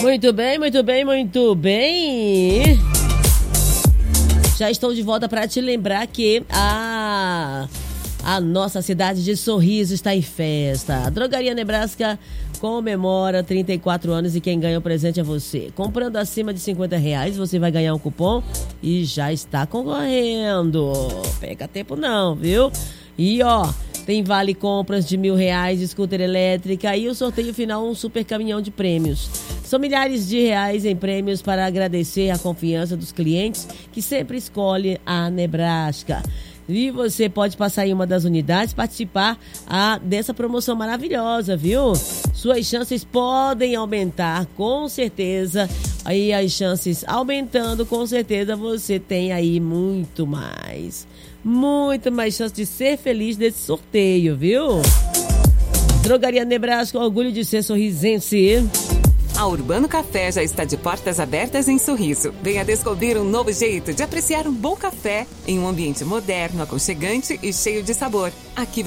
Muito bem, muito bem, muito bem. Já estou de volta para te lembrar que a nossa cidade de Sorriso está em festa. A Drogaria Nebraska comemora 34 anos e quem ganha o presente é você. Comprando acima de R$50, você vai ganhar um cupom e já está concorrendo. Pega tempo não, viu? E tem vale compras de R$1.000, scooter elétrica e o sorteio final um super caminhão de prêmios. São milhares de reais em prêmios para agradecer a confiança dos clientes que sempre escolhem a Nebraska. E você pode passar em uma das unidades, participar dessa promoção maravilhosa, viu? Suas chances podem aumentar, com certeza. Aí as chances aumentando, com certeza você tem aí muito mais chance de ser feliz desse sorteio, viu? Drogaria Nebraska, orgulho de ser sorrisense. A Urbano Café já está de portas abertas em Sorriso. Venha descobrir um novo jeito de apreciar um bom café em um ambiente moderno, aconchegante e cheio de sabor. Aqui